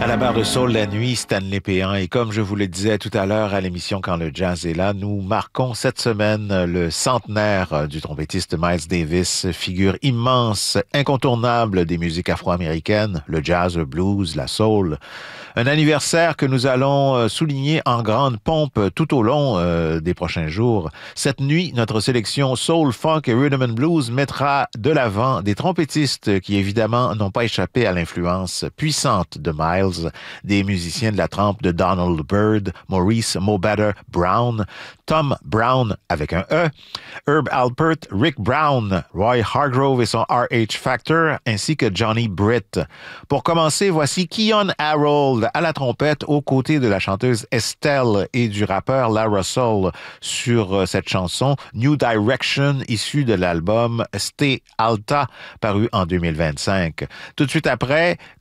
À la barre de Soul la nuit, Stanley Péan. Et comme je vous le disais tout à l'heure à l'émission Quand le jazz est là, nous marquons cette semaine le centenaire du trompettiste Miles Davis, figure immense, incontournable des musiques afro-américaines, le jazz, le blues, la soul. Un anniversaire que nous allons souligner en grande pompe tout au long des prochains jours. Cette nuit, notre sélection Soul, Funk et Rhythm and Blues mettra de l'avant des trompettistes qui évidemment n'ont pas échappé à l'influence puissante de Miles, des musiciens de la trempe de Donald Byrd, Maurice Mo Better Brown, Tom Brown avec un E, Herb Alpert, Rick Brown, Roy Hargrove et son RH Factor, ainsi que Johnny Britt. Pour commencer, voici Keyon Harold à la trompette aux côtés de la chanteuse Estelle et du rappeur La Russell sur cette chanson New Direction issue de l'album Stay Alta paru en 2025. Tout de suite après,